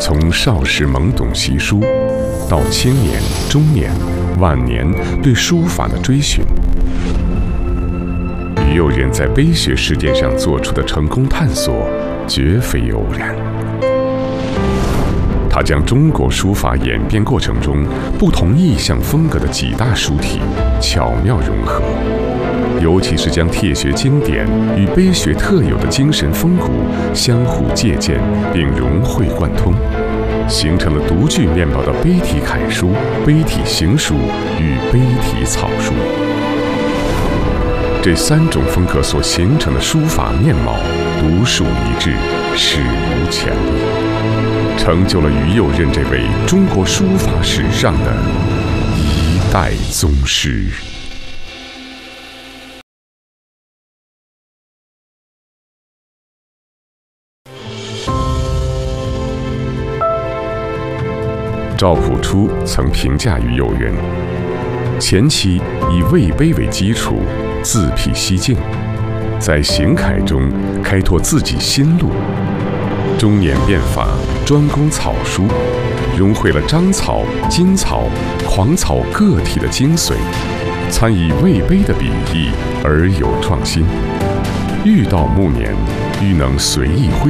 从少时懵懂习书，到青年、中年、晚年对书法的追寻，于右任在碑学实践上做出的成功探索，绝非偶然。他将中国书法演变过程中不同意象风格的几大书体巧妙融合，尤其是将帖学经典与碑学特有的精神风骨相互借鉴并融会贯通，形成了独具面貌的碑体楷书、碑体行书与碑体草书。这三种风格所形成的书法面貌独树一帜，史无前例，成就了于右任这位中国书法史上的一代宗师。赵朴初曾评价于右任：前期以魏碑为基础，自辟蹊径，在行楷中开拓自己新路；中年变法，专攻草书，融汇了章草、金草、狂草个体的精髓，参以魏碑的笔意而有创新。愈到暮年，愈能随意挥